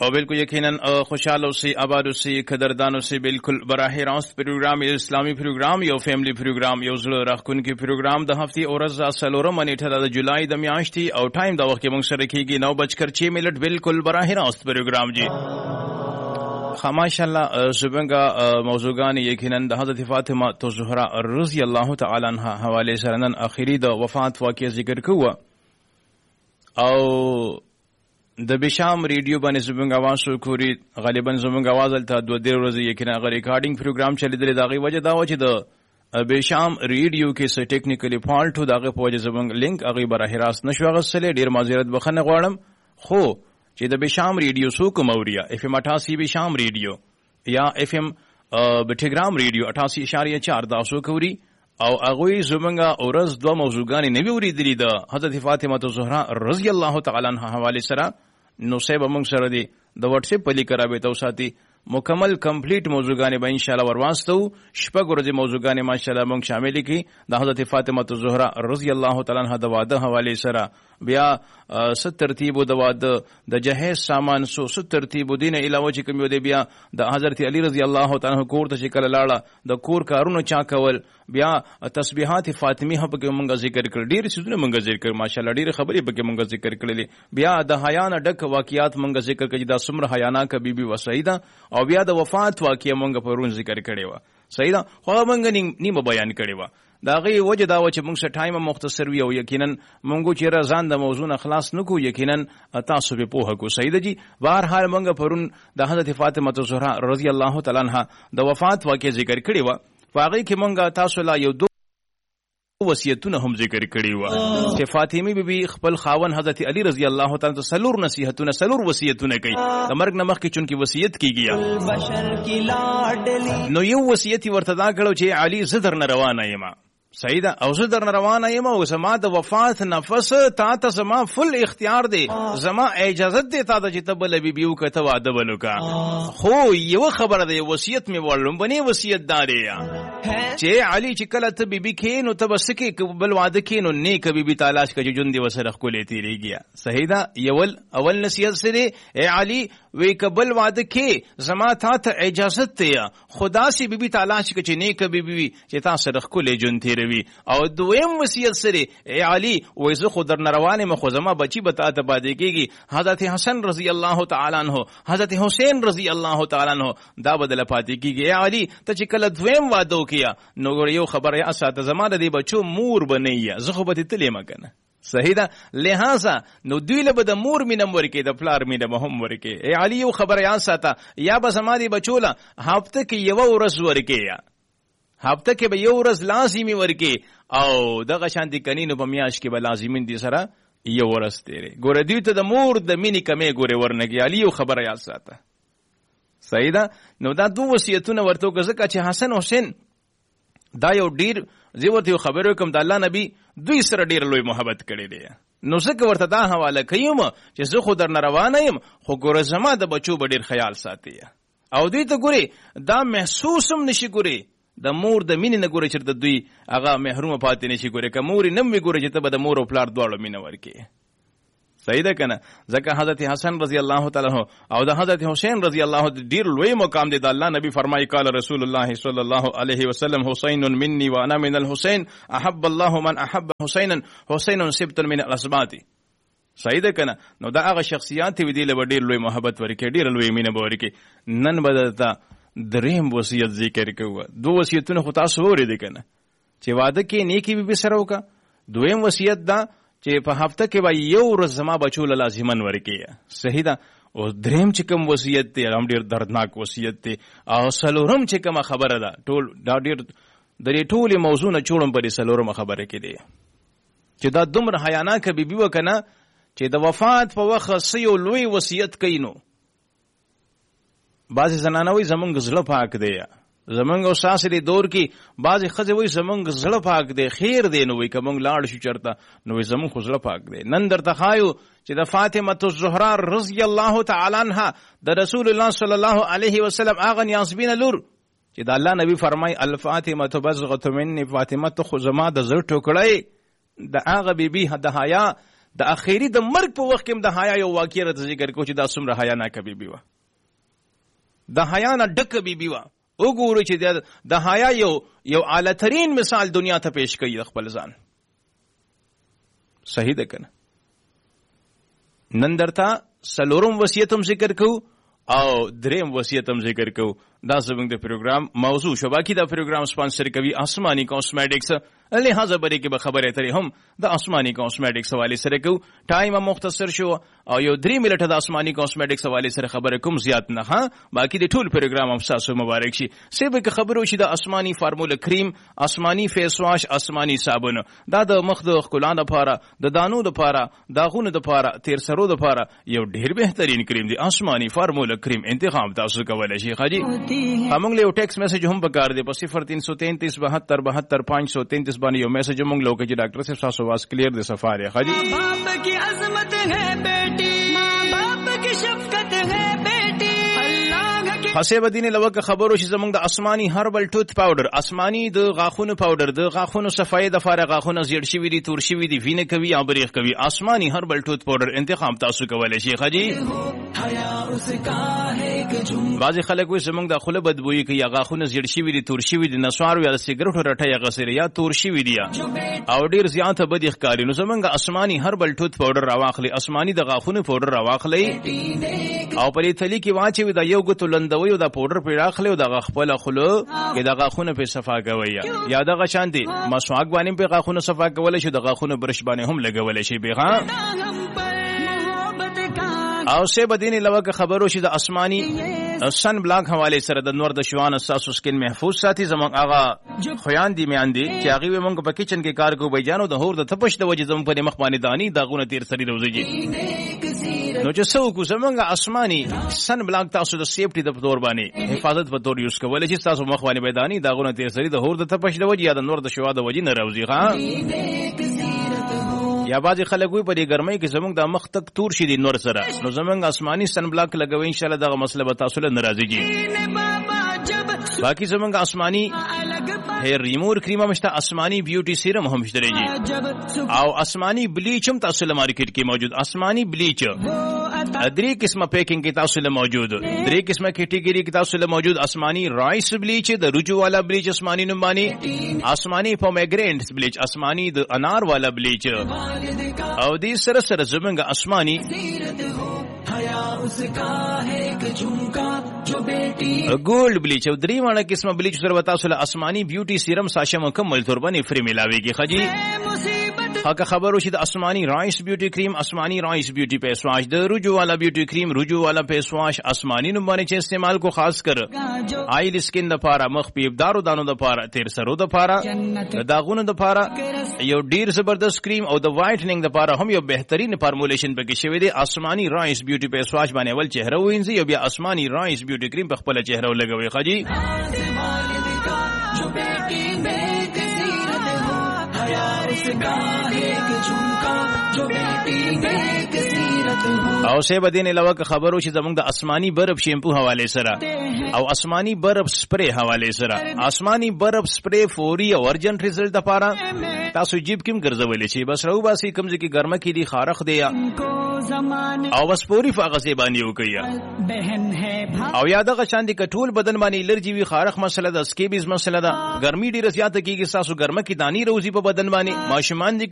और बिल्कुल यकीनन खुशहाल से आबाद से कदरदानों से बिल्कुल बराह रास्त प्रोग्राम इस्लामी प्रोग्राम यो फैमिली प्रोग्राम यो ज़ुल रखकुन की प्रोग्राम द हफ्ते और सलोरम अनेठला जुलाई द म्याश्ती और टाइम द वक्त मंगसर रखेगी 9:06 बिल्कुल बराह रास्त प्रोग्राम जी माशाअल्लाह सुबंगा मौजूगान यकीनन द हज़रत फातिमा तो ज़ुहरा रज़ी अल्लाह तआला अन्हा हवाले सरनन आखिरी द वफात वाक़या जिक्र हुआ और د بشام ریډیو باندې زموږ आवाज شو کوری غالبا زموږ आवाज الته د دې ورځې یقینا غو ریکارډینګ پروګرام چلیدل دغه وجه دا و چې د بشام ریډیو کې څه ټیکنیکلی فالټ و دغه په وجه زموږ لینک هغه براه راست نشو غسلې ډیر معذرت بخنه غواړم خو چې د بشام ریډیو سو کوموریا اف ام 88 بشام ریډیو یا اف ام بټیګرام ریډیو 88.4 دا سو کوری او هغه زمونږه اورز دوه موضوعګانې نوی اوریدلې ده حضرت فاطمه الزهرا رضی الله تعالی عنها حواله سره نو صاحب موږ سره دی د واتس اپ په لیکره به تاسو ساتي مکمل کمپلیټ موضوعګانې به ان شاء الله ورواستو شپږ ورځې موضوعګانې ماشاءالله موږ شامل کی د حضرت فاطمه الزهرا رضی الله تعالی عنها د واده حواله سره بیا ست ترتیب د واده د جهیز سامان سو ترتیب دین علاوه چې کوم دی بیا د حضرت علی رضی الله تعالی عنہ کور ته شکل لاړه د کور کارونو چا کول بیا تسبیحات فاطمی په کې مونږ ذکر کړ ډیر سونه مونږ ذکر کړ ماشاءالله ډیر خبرې په کې مونږ ذکر کړلې بیا د حیا نه ډک واقعیات مونږ ذکر کړي دا سمره حیانا ک بیبي وسیده او بیا د وفات واقعیا مونږ پرون ذکر کړي و سیده خو مونږ نیمه بیان کړي و دا غي وجه دا و چې مونږ ټایم مختصر وي او یقینا مونږ چې رضان د موضوع نه خلاص نکو یقینا تاسو به پوهه کو سیده جی بهر حال مونږ پرون د حضرت فاطمه الزهرا رضی الله تعالی عنها د وفات واقعیا ذکر کړي و واقعي کې مونږ تاسو لا یو دو وصیتونه هم ذکر کړي و چې فاطمه بیبي خپل خاون حضرت علی رضی الله تعالی عنہ سلور نصیحتونه سلور وصیتونه کوي د مرګ نه مخکې چونکی وصیت کیږي نو یو وصیت ورته دا کړو چې علی زدر نه روانه یم سیده او زه در روانه یم او زما د وفات نفس تا ته زما فل اختیار دی زما اجازه دی تا د چې تبل بیبیو کته واده ولوکا خو یو خبره دی وصیت می ولوم بنی وصیت داري چې علی چې کله ته بیبي کې نو ته بس کې بل واده کې نو نیک بیبي تلاش کړي جون دی وسره خولې تیریږي سیده اول نصیحت سره اے علی وی قبل واده کې زما تا ته اجازه دی خدا سي بیبي تلاش کړي نیک بیبي چې تا سره خولې جون تیر او دویم وصیت سره اے علی وایزه خود در روانه مخ زما بچی بتا ته باندې کېږي حضرت حسن رضی الله تعالی عنہ حضرت حسین رضی الله تعالی عنہ دا بدل پاتې کېږي اے علی ته چې کله دویم واده وکیا نو یو خبر یا ساته زما د بچو مور بنئ زه خو به تلې مکنه صحیح ده لہذا نو دوی له به د مور مینم ورکې د پلار مینم هم ورکې اے علی یو خبر یا ساته یا به زما دی بچوله هفته کې یو ورځ ورکې یا هفته کې به یو ورځ لازمي ورکې او دغه شانتي کنینو په میاش کې به لازمین دي سره یو ورځ تیرې ګوره دوی ته د مور د مینې کمې ګوره ورنګي علی یو خبره یاد ساته صحیح ده نو دا دوه وصیتونه ورته وکړه چې حسن حسین دا یو ډیر زه ورته یو خبر وکم د الله نبی دوی سره ډیر لوی محبت کړی دی نو ځکه ورته دا حواله کوم چې زه خو در روانه یم خو ګوره زما د بچو به ډیر خیال ساتي او دوی ته ګوري دا محسوسم نشي ګوري د مور د مینې نه ګوره چې د دوی هغه محرومه پاتې نشي ګوره که مور نه وي ګوره چې ته به د مور او پلار دواړو مینه ورکې صحیح ده کنه ځکه حضرت حسن رضی الله تعالی عنہ او د حضرت حسین رضی الله ډیر لوی مقام دی د الله نبی فرمایي قال رسول الله صلی الله علیه وسلم حسین مني وانا من الحسین احب الله من احب حسینا حسین سبت من الاسباط صحیح ده کنه نو دا هغه شخصیت وی دی له ډیر لوی محبت ورکې ډیر لوی مینه ورکې نن بدلتا دریم وصیت ذکر کوه دو وصیتونه خو تاسو اورئ کنه چې واده کې نیکی به سره وکا دویم وصیت دا چې په هفته کې به یو ورځ زما بچو لازمن ورکې صحیح ده او دریم چې کوم وصیت دی هم ډیر دردناک وصیت دی او سلورم چې کوم خبره ده ټول دا ډیر د ټولې موضوع نه چوړم پرې سلورم خبره کې دی چې دا دومره حیاناک بیبي وکنه چې د وفات په وخت سيو لوی وصیت کینو بعضی زنانه وی زمونږ زړه پاک دی زمونږ او ساسری دور کې بعضی خځې وی زمونږ زړه پاک دی خیر دی نو وی کوم لاړ شو چرته نو وی زمونږ زړه پاک دی نن درته خایو چې د فاطمه الزهرا رضی الله تعالی عنها د رسول الله صلی الله علیه وسلم اغه یاسبین لور چې د الله نبی فرمای الفاطمه بزغه مني فاطمه خو زما د زړه ټوکړی د اغه بیبي د حیا د اخیری د مرګ په وخت کې د حیا یو واقعه راته ذکر کو چې دا څومره حیا ناکه بیبي وه، د حیا نه ډکه بیبي وه. وګورئ چې د حیا یو اعلی ترین مثال دنیا ته پیش کوي د خپل ځان. صحیح ده کنه؟ نن درته څلورم وصیت هم ذکر کو او دریم وصیت هم ذکر کو. دا زموږ د پروګرام موضوع شو. باقي دا پروګرام سپانسر کوي آسماني کاسمیټکس. لہذا بری کې به خبره ترې هم د آسماني کاسمیټکس حواله سره کو. ټایم مختصر شو او یو 3 منټه د آسماني کاسمیټکس حواله سره خبره کوم، زیات نه. ها باقي د ټول پروګرام هم تاسو مبارک شي. سبه کې خبرو شي د آسماني فارمولا کریم، آسماني فیس واش، آسماني صابون. دا د مخ د خلانو لپاره، د دانو لپاره، داغونو لپاره، تیر سرو لپاره یو ډیر بهترین کریم دی. آسماني فارمولا کریم انتخاب تاسو کولای شي. خاجي همونږ له ټیکس میسج هم پکار دی په 0333 72 72 533 باندې یو میسج موږ لوکه چې ډاکټر صاحب تاسو واس کلیر دی سفاره. خاجي باپ کی عظمت ہے بیٹی، ماں باپ کی شفقت ہے بیٹی. حسیب دین لوکه خبرو چې زمونږ د آسماني هربل ټوث پاوډر، آسماني د غاخونو پاوډر، د غاخونو صفای د فارغ غاخونو زیړ شوی دي، تور شوی دي، وینه کوي یا بریخ کوي. آسماني هربل ټوث پاوډر انتخاب تاسو کولای شي. خاجي بعضی خلک وي زمونږ د خوله بدبوئی کوي، یا غاخونه زیړ شوي دي، تور شوي دي، نسوار یا د سیګریټو رټه یا غسر یا تور شوي دي او ډیر زیاته بد ښکاري. نو زمونږ آسماني هربل ټوث پاوډر راواخلي، آسماني د غاخونو پاوډر راواخلي او پرې تلی کې واچوي، د یو ګوتو لندوي او د پاوډر په راخلي او د خپل خوله کې د غاخونو په صفا کوي یا د غشان دي مسواک باندې په غاخونو صفا کول شي، د غاخونو برش باندې هم لګول شي. به او سه بدینی لوکه خبرو شي د آسماني سن بلاک حواله سره د نور د شوان اساسو سکین محفوظ ساتي. زمون آغا خویان دی میاندي چې هغه موږ په کچن کې کار کو بيجانو د هور د تپش د وجه زمون په مخ باندې دانی داغونه تیر سری روزيږي. نو چې څو کو زمونږ آسماني سن بلاک تاسو د سیفټي د تور باندې حفاظت په تور یوز کولای شي. تاسو مخ باندې بيدانی داغونه تیر سری د هور د تپش د وجه یا د نور د شوا د وجه نه روزي. یا بعضی خلک وي په دې ګرمۍ کې زمونږ د مخ تک تور شي دي نور سره، نو زمونږ آسماني سن بلاک لګوي ان شاء الله دغه مسله به تاسو له ناراضيږي. باقي زمونږ آسماني هیر ریمور کریم هم شته، آسماني بیوټي سیرم هم شته او آسماني بلیچ هم تاسو له مارکیټ کې موجود. آسماني بلیچ 3 قسمه پیکینګ کې تاسو له موجود، 3 قسمه کیټګری کې تاسو له موجود. آسماني رایس بلیچ، د رجو والا بلیچ آسماني نمانی، آسماني پومیګرینټ بلیچ، آسماني د انار والا بلیچ او دې سره سره زمونږ آسماني ګولډ بلیچ او 3 واړه قسمه بلیچ سره تاسو له آسماني بیوټي سیرم ساشه مکمل تور باندې فری ملاويږي. خجی هغه خبرو چې د آسماني رایس بیوټي کریم، آسماني رایس بیوټي فیس واش، د رجو والا بیوټي کریم، رجو والا فیس واش آسماني نوم باندې چې استعمال کو خاص کر آیل سکین د پاره، مخ پیبدارو دانو د پاره، تیر سرو د پاره، د داغونو د پاره یو ډیر زبردست کریم او د وایټنینګ د پاره هم یو بهترین فارمولیشن پکې شوی دی. آسماني رایس بیوټي فیس واش باندې ول چهره وینځي او بیا آسماني رایس بیوټي کریم په خپل چهره ولګوي. خجی او سه بدین علاوه که خبرو چې زمونږ د آسماني برف شیمپو حواله سره او آسماني برف سپری حواله سره، آسماني برف سپری فوري او ارجنټ ریزلټ لپاره تاسو جیب کې ګرځولې شي. بس راو باسي کمزې کې ګرمه کې دي خارخ دی او بس پوری فاغسه باندې وکیا او یاد غشان دي کټول بدن باندې الرجی وی خارخ مسله د سکیبیز مسله ده. ګرمي ډیره زیاته کیږي، تاسو ګرمه کې دانی روزي په بدن باندې، ماشومان دي